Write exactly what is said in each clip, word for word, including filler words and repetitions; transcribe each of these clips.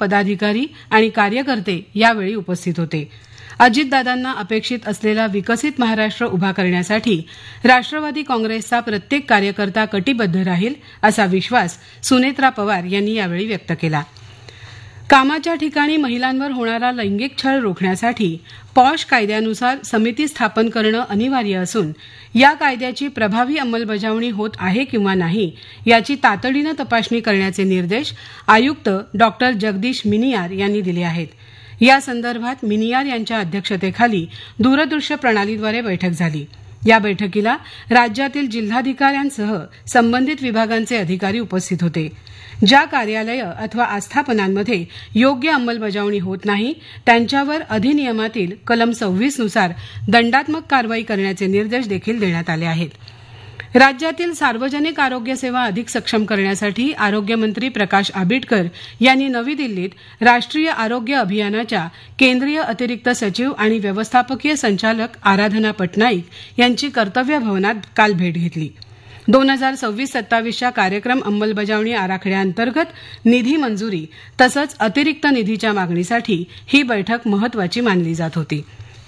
पदाधिकारी आणि कार्यकर्ते यावेळी उपस्थित होते. अजितदादांना अपेक्षित असलेला विकसित महाराष्ट्र उभा करण्यासाठी राष्ट्रवादी काँग्रेसचा प्रत्येक कार्यकर्ता कटिबद्ध राहील असा विश्वास सुनेत्रा पवार यांनी यावेळी व्यक्त केला. कामाच्या ठिकाणी महिलांवर होणारा लैंगिक छळ रोखण्यासाठी पॉश कायद्यानुसार समिती स्थापन करणं अनिवार्य असून या कायद्याची प्रभावी अंमलबजावणी होत आहे किंवा नाही याची तातडीनं तपासणी करण्याचे निर्देश आयुक्त डॉक्टर जगदीश मिनियार यांनी दिले आहेत. या संदर्भात मिनियार यांच्या अध्यक्षतेखाली दूरदृश्य प्रणालीद्वारे बैठक झाली. या बैठकीला राज्यातील जिल्हाधिकाऱ्यांसह संबंधित विभागांचे अधिकारी उपस्थित होते. ज्या कार्यालयं अथवा आस्थापनांमध्ये योग्य अंमलबजावणी होत नाही त्यांच्यावर अधिनियमातील कलम सव्वीस नुसार दंडात्मक कारवाई करण्याचे निर्देश देखील देण्यात आले आहेत. राज्यातील सार्वजनिक आरोग्य सेवा अधिक सक्षम करण्यासाठी आरोग्यमंत्री प्रकाश आंबेडकर यांनी नवी दिल्लीत राष्ट्रीय आरोग्य अभियानाच्या केंद्रीय अतिरिक्त सचिव आणि व्यवस्थापकीय संचालक आराधना पटनाईक यांची कर्तव्य भवनात काल भेट घेतली. दोन हजार सव्वीस सत्तावीसच्या कार्यक्रम अंमलबजावणी आराखड्याअंतर्गत निधी मंजुरी तसंच अतिरिक्त निधीच्या मागणीसाठी ही बैठक महत्वाची मानली जात होती.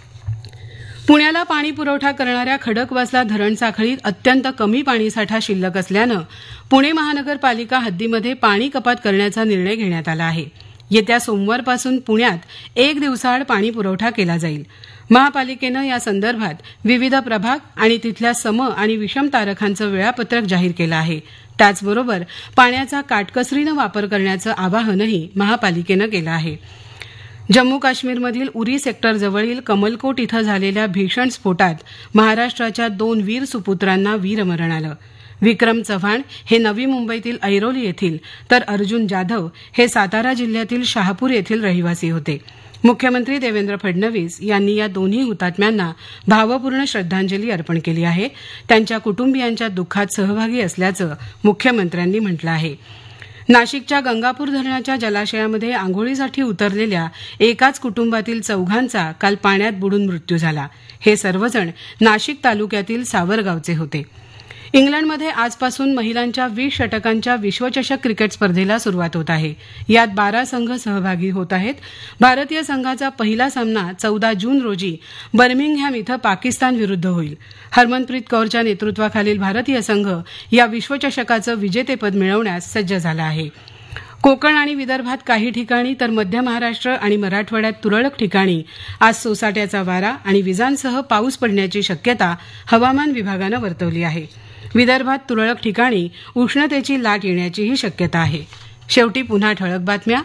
पुण्याला पाणी पुरवठा करणाऱ्या खडकवासला धरण साखळीत अत्यंत कमी पाणीसाठा शिल्लक असल्यानं पुणे महानगरपालिका हद्दीमध्ये पाणी कपात करण्याचा निर्णय घेण्यात आला आहे. येत्या सोमवारपासून पुण्यात एक दिवसाआड पाणी पुरवठा केला जाईल. महापालिकेनं या संदर्भात विविध प्रभाग आणि तिथल्या सम आणि विषम तारखांचं वेळापत्रक जाहीर केलं आहे. त्याचबरोबर पाण्याचा काटकसरीनं वापर करण्याचं आवाहनही महापालिकेनं केलं आहे. जम्मू काश्मीरमधील उरी सेक्टरजवळील कमलकोट इथं झालेल्या भीषण स्फोटात महाराष्ट्राच्या दोन वीर सुपुत्रांना वीरमरण आलं. विक्रम चव्हाण हे नवी मुंबईतील ऐरोली येथील तर अर्जुन जाधव हे सातारा जिल्ह्यातील शहापूर येथील रहिवासी होते. मुख्यमंत्री देवेंद्र फडणवीस यांनी या दोन्ही हुतात्म्यांना भावपूर्ण श्रद्धांजली अर्पण केली आहे. त्यांच्या कुटुंबियांच्या दुःखात सहभागी असल्याचं मुख्यमंत्र्यांनी म्हटलं आहे. नाशिकच्या गंगापूर धरणाच्या जलाशयामध्ये आंघोळीसाठी उतरलेल्या एकाच कुटुंबातील चौघांचा काल पाण्यात बुडून मृत्यू झाला. हे सर्वजण नाशिक तालुक्यातील सावरगावचे होते. इंग्लंडमध्ये आजपासून महिलांच्या वीस षटकांच्या विश्वचषक क्रिकेट स्पर्धेला सुरुवात होत आहे. यात बारा संघ सहभागी होत आहेत. भारतीय संघाचा पहिला सामना चौदा जून रोजी बर्मिंगहॅम इथं पाकिस्तान विरुद्ध होईल. हरमनप्रीत कौरच्या नेतृत्वाखालील भारतीय संघ या विश्वचषकाचं विजेतेपद मिळवण्यास सज्ज झाला आहे. कोकण आणि विदर्भात काही ठिकाणी तर मध्य महाराष्ट्र आणि मराठवाड्यात तुरळक ठिकाणी आज सोसाट्याचा वारा आणि विजांसह पाऊस पडण्याची शक्यता हवामान विभागानं वर्तवली आहे. विदर्भात तुरळक ठिकाणी उष्णतेची लाट येण्याचीही शक्यता आहे. शेवटी पुन्हा ठळक बातम्या.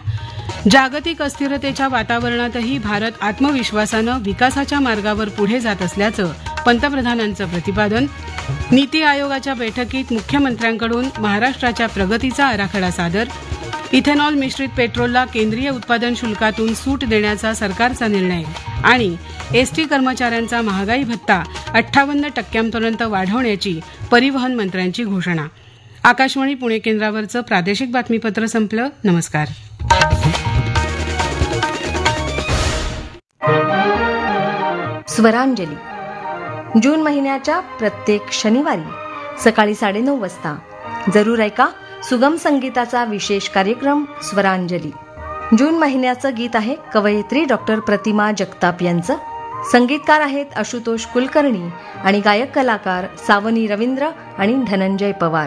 जागतिक अस्थिरतेच्या वातावरणातही भारत आत्मविश्वासानं विकासाच्या मार्गावर पुढे जात असल्याचं पंतप्रधानांचं प्रतिपादन. नीती आयोगाच्या बैठकीत मुख्यमंत्र्यांकडून महाराष्ट्राच्या प्रगतीचा आराखडा सादर. इथेनॉल मिश्रित पेट्रोलला केंद्रीय उत्पादन शुल्कातून सूट देण्याचा सरकारचा निर्णय आणि एसटी कर्मचाऱ्यांचा महागाई भत्ता अठ्ठावन्न टक्क्यांपर्यंत वाढवण्याची परिवहन मंत्र्यांची घोषणा. आकाशवाणी पुणे केंद्रावरचं प्रादेशिक बातमीपत्र संपलं. नमस्कार. स्वरांजली जून महिन्याच्या प्रत्येक शनिवारी सकाळी साडेनऊ वाजता जरूर ऐका सुगम संगीताचा विशेष कार्यक्रम स्वरांजली. जून महिन्याचं गीत आहे कवयित्री डॉक्टर प्रतिमा जगताप यांचं. संगीतकार आहेत आशुतोष कुलकर्णी आणि गायक कलाकार सावनी रवींद्र आणि धनंजय पवार.